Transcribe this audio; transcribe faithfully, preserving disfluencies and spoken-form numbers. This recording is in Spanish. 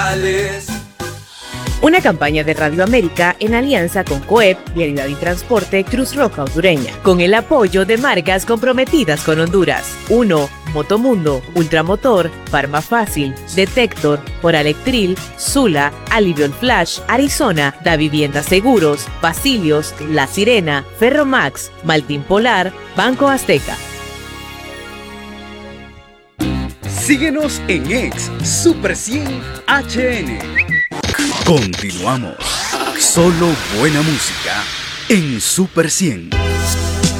digitales. Una campaña de Radio América en alianza con COEP, Vialidad y Transporte Cruz Roja Hondureña, con el apoyo de marcas comprometidas con Honduras. uno. Motomundo, Ultramotor, Farma Fácil, Detector, Oralectril, Sula, Alivion Flash, Arizona, Da Vivienda Seguros, Basilios, La Sirena, Ferromax, Maltín Polar, Banco Azteca. Síguenos en X Super cien H N. Continuamos. Solo buena música en Super cien.